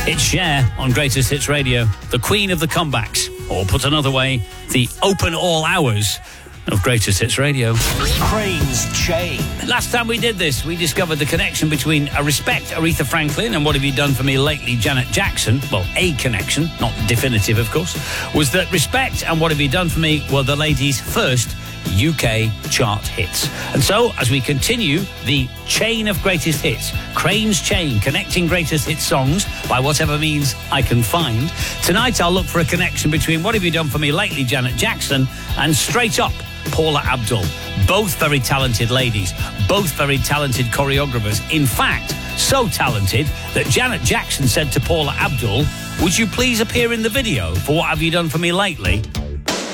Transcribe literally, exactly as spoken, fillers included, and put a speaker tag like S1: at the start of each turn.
S1: It's Cher on Greatest Hits Radio, the queen of the comebacks, or put another way, the open all hours of Greatest Hits Radio.
S2: Crane's Chain.
S1: Last time we did this, we discovered the connection between a Respect Aretha Franklin and What Have You Done For Me Lately Janet Jackson, well, a connection, not definitive of course, was that Respect and What Have You Done For Me were the ladies' first U K chart hits. And so, as we continue the chain of greatest hits, Crane's Chain, connecting greatest hit songs by whatever means I can find, tonight I'll look for a connection between What Have You Done For Me Lately Janet Jackson and Straight Up Paula Abdul. Both very talented ladies, both very talented choreographers. In fact, so talented that Janet Jackson said to Paula Abdul, "Would you please appear in the video for What Have You Done For Me Lately?"